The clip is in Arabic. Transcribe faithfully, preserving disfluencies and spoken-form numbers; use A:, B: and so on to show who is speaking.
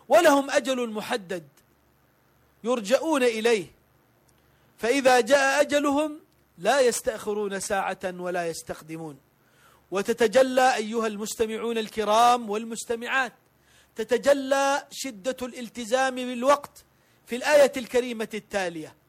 A: ولهم أجل محدد يرجعون إليه، فإذا جاء أجلهم لا يستأخرون ساعة ولا يستقدمون. وتتجلى أيها المستمعون الكرام والمستمعات، تتجلى شدة الالتزام بالوقت في الآية الكريمة التالية: